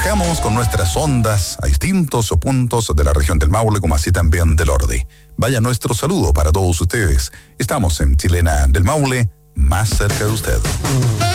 Viajamos con nuestras ondas a distintos puntos de la región del Maule, como así también del Ordi. Vaya nuestro saludo para todos ustedes. Estamos en Chilena del Maule, más cerca de usted.